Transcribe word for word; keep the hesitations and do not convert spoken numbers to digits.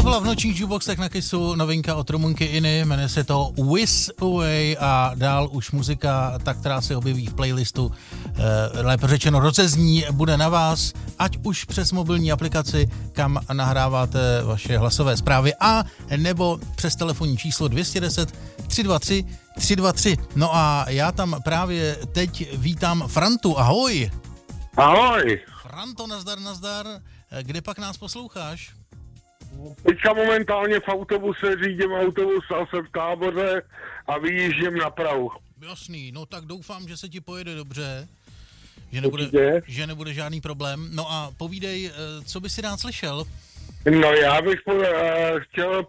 byla v nočních jukeboxech na Kissu novinka od Rumunky Iny, jmenuje se to Wish Away a dál už muzika, ta, která se objeví v playlistu, eh, lépe řečeno rozezní, bude na vás, ať už přes mobilní aplikaci, kam nahráváte vaše hlasové zprávy, a nebo přes telefonní číslo dvě stě deset tři dva tři tři dva tři. No a já tam právě teď vítám Frantu, ahoj. Ahoj. Franto, nazdar, nazdar. Kde pak nás posloucháš? Teďka momentálně v autobuse řídím autobus a jsem v Táboře a vyjíždím na Prahu. Jasný, no tak doufám, že se ti pojede dobře, že nebude, že nebude žádný problém. No a povídej, co by si rád slyšel? No já bych po, uh, chtěl